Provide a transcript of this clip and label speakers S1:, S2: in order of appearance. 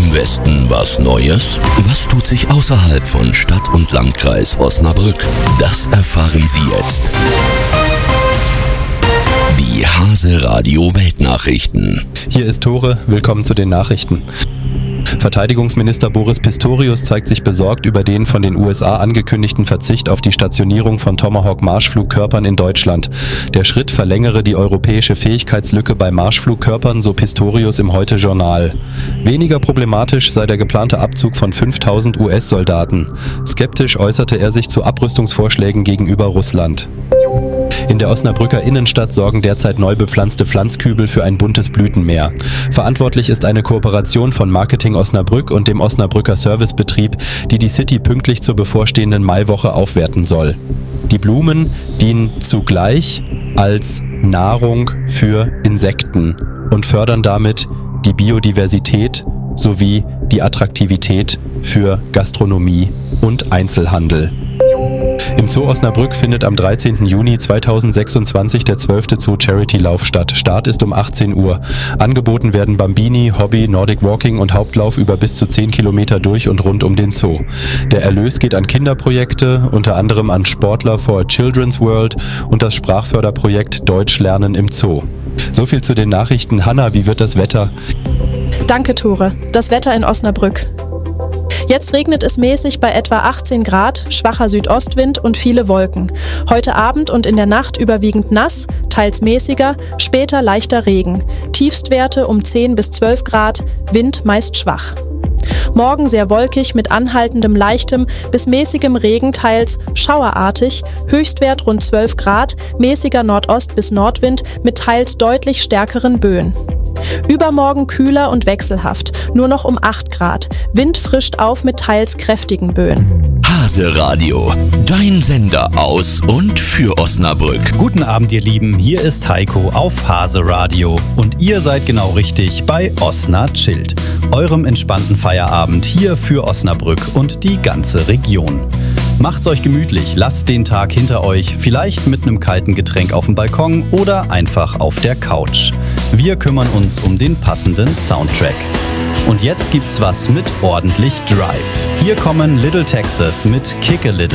S1: Im Westen was Neues? Was tut sich außerhalb von Stadt und Landkreis Osnabrück? Das erfahren Sie jetzt. Die Hase Radio Weltnachrichten.
S2: Hier ist Tore, willkommen zu den Nachrichten. Verteidigungsminister Boris Pistorius zeigt sich besorgt über den von den USA angekündigten Verzicht auf die Stationierung von Tomahawk-Marschflugkörpern in Deutschland. Der Schritt verlängere die europäische Fähigkeitslücke bei Marschflugkörpern, so Pistorius im Heute-Journal. Weniger problematisch sei der geplante Abzug von 5000 US-Soldaten. Skeptisch äußerte er sich zu Abrüstungsvorschlägen gegenüber Russland. In der Osnabrücker Innenstadt sorgen derzeit neu bepflanzte Pflanzkübel für ein buntes Blütenmeer. Verantwortlich ist eine Kooperation von Marketing Osnabrück und dem Osnabrücker Servicebetrieb, die die City pünktlich zur bevorstehenden Maiwoche aufwerten soll. Die Blumen dienen zugleich als Nahrung für Insekten und fördern damit die Biodiversität sowie die Attraktivität für Gastronomie und Einzelhandel. Im Zoo Osnabrück findet am 13. Juni 2026 der 12. Zoo-Charity-Lauf statt. Start ist um 18 Uhr. Angeboten werden Bambini, Hobby, Nordic Walking und Hauptlauf über bis zu 10 Kilometer durch und rund um den Zoo. Der Erlös geht an Kinderprojekte, unter anderem an Sportler for a Children's World und das Sprachförderprojekt Deutsch lernen im Zoo. So viel zu den Nachrichten. Hanna, wie wird das Wetter?
S3: Danke, Tore. Das Wetter in Osnabrück. Jetzt regnet es mäßig bei etwa 18 Grad, schwacher Südostwind und viele Wolken. Heute Abend und in der Nacht überwiegend nass, teils mäßiger, später leichter Regen. Tiefstwerte um 10 bis 12 Grad, Wind meist schwach. Morgen sehr wolkig mit anhaltendem leichtem bis mäßigem Regen, teils schauerartig, Höchstwert rund 12 Grad, mäßiger Nordost- bis Nordwind mit teils deutlich stärkeren Böen. Übermorgen kühler und wechselhaft, nur noch um 8 Grad. Wind frischt auf mit teils kräftigen Böen.
S1: Hase Radio, dein Sender aus und für Osnabrück.
S4: Guten Abend, ihr Lieben, hier ist Heiko auf Hase Radio. Und ihr seid genau richtig bei Osna Chillt, eurem entspannten Feierabend hier für Osnabrück und die ganze Region. Macht's euch gemütlich, lasst den Tag hinter euch, vielleicht mit einem kalten Getränk auf dem Balkon oder einfach auf der Couch. Wir kümmern uns um den passenden Soundtrack. Und jetzt gibt's was mit ordentlich Drive. Hier kommen Little Texas mit Kick a Little.